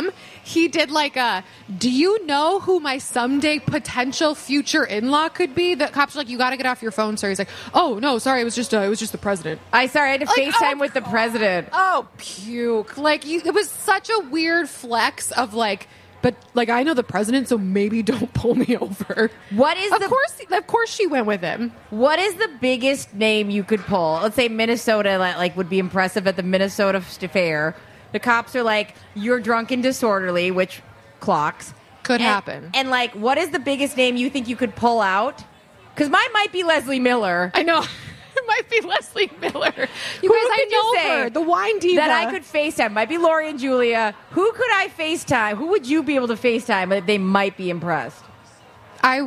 them, he did like do you know who my someday potential future in-law could be? The cops were like, you got to get off your phone, sir. He's like, oh, no, sorry, it was just the president. I had to FaceTime with the president. Oh, puke. Like, it was such a weird flex of like, but like, I know the president, so maybe don't pull me over. What is of course she went with him. What is the biggest name you could pull? Let's say Minnesota, like, would be impressive at the Minnesota Fair. The cops are like, you're drunk and disorderly, which clocks. Could happen. And like, what is the biggest name you think you could pull out? Because mine might be Leslie Miller. I know. It might be Leslie Miller. You Who guys, could you I know say her, the wine diva. that I could FaceTime. Might be Lori and Julia. Who could I FaceTime? Who would you be able to FaceTime that they might be impressed? I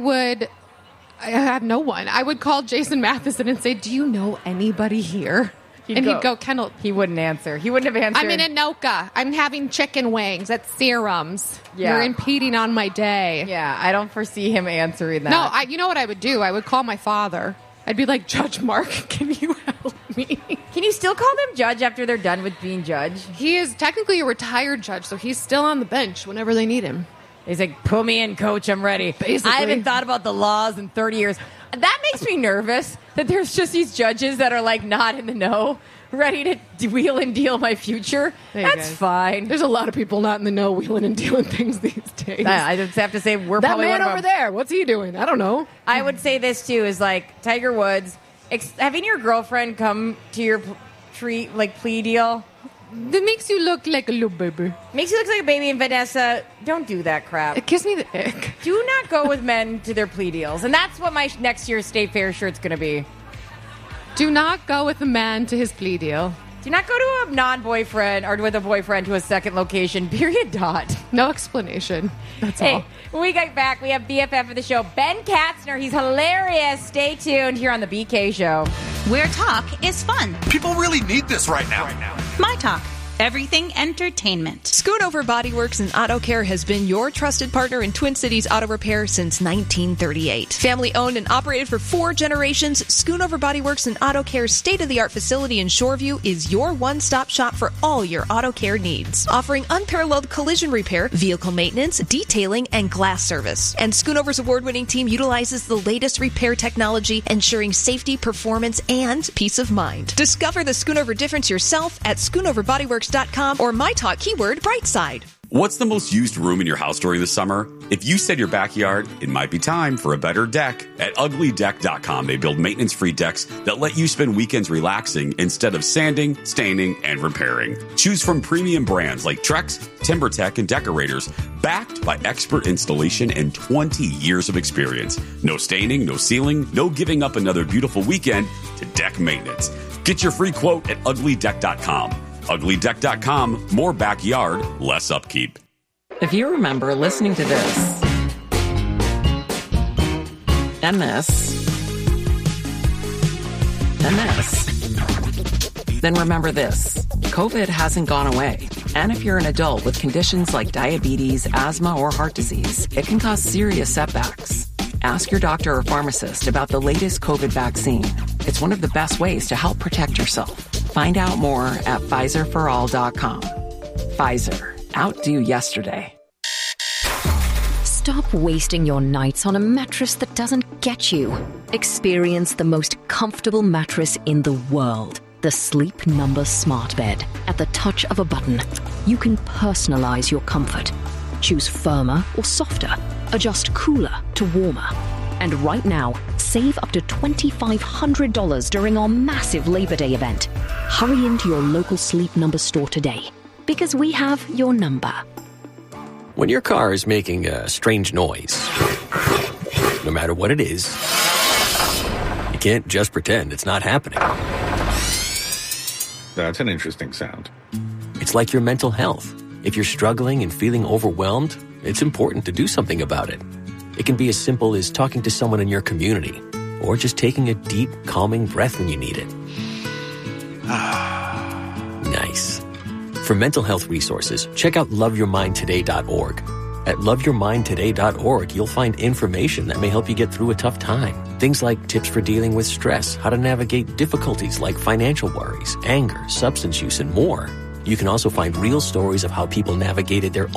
have no one. I would call Jason Matheson and say, do you know anybody here? He'd go, Kendall. He wouldn't answer. He wouldn't have answered. I'm in Anoka. I'm having chicken wings at Serums. Yeah. You're impeding on my day. Yeah, I don't foresee him answering that. No, you know what I would do? I would call my father. I'd be like, Judge Mark, can you help me? Can you still call them judge after they're done with being judge? He is technically a retired judge, so he's still on the bench whenever they need him. He's like, put me in, coach, I'm ready. Basically. I haven't thought about the laws in 30 years. That makes me nervous that there's just these judges that are like not in the know, ready to wheel and deal my future. That's fine. There's a lot of people not in the know wheeling and dealing things these days. I just have to say we're that probably man one of over them. there. What's he doing? I don't know. I would say this too is like Tiger Woods having your girlfriend come to your plea deal. That makes you look like a little baby. Makes you look like a baby. And Vanessa, don't do that crap. It gives me the ick. Do not go with men to their plea deals, and that's what my next year's State Fair shirt's going to be. Do not go with a man to his plea deal. Do not go to a non-boyfriend or with a boyfriend to a second location, period, dot. No explanation. That's all. When we get back, we have BFF of the show, Ben Katzner. He's hilarious. Stay tuned here on the BK Show. Where talk is fun. People really need this right now. My Talk. Everything entertainment. Schoonover Body Works and Auto Care has been your trusted partner in Twin Cities auto repair since 1938. Family owned and operated for 4 generations, Schoonover Body Works and Auto Care's state-of-the-art facility in Shoreview is your one-stop shop for all your auto care needs. Offering unparalleled collision repair, vehicle maintenance, detailing, and glass service. And Schoonover's award-winning team utilizes the latest repair technology, ensuring safety, performance, and peace of mind. Discover the Schoonover difference yourself at SchoonoverBodyWorks.com or my talk keyword Brightside. What's the most used room in your house during the summer? If you said your backyard, it might be time for a better deck. At uglydeck.com, they build maintenance-free decks that let you spend weekends relaxing instead of sanding, staining, and repairing. Choose from premium brands like Trex, TimberTech, and Decorators, backed by expert installation and 20 years of experience. No staining, no sealing, no giving up another beautiful weekend to deck maintenance. Get your free quote at uglydeck.com. uglydeck.com, more backyard, less upkeep. If you remember listening to this and this and this, then remember this. COVID hasn't gone away. And if you're an adult with conditions like diabetes, asthma, or heart disease, it can cause serious setbacks. Ask your doctor or pharmacist about the latest COVID vaccine. It's one of the best ways to help protect yourself. Find out more at PfizerForAll.com. Pfizer. Outdo yesterday. Stop wasting your nights on a mattress that doesn't get you. Experience the most comfortable mattress in the world. The Sleep Number Smart Bed. At the touch of a button, you can personalize your comfort. Choose firmer or softer. Adjust cooler to warmer. And right now, save up to $2,500 during our massive Labor Day event. Hurry into your local Sleep Number store today, because we have your number. When your car is making a strange noise, no matter what it is, you can't just pretend it's not happening. That's an interesting sound. It's like your mental health. If you're struggling and feeling overwhelmed, it's important to do something about it. It can be as simple as talking to someone in your community, or just taking a deep, calming breath when you need it. Nice. For mental health resources, check out loveyourmindtoday.org. At loveyourmindtoday.org, you'll find information that may help you get through a tough time. Things like tips for dealing with stress, how to navigate difficulties like financial worries, anger, substance use, and more. You can also find real stories of how people navigated their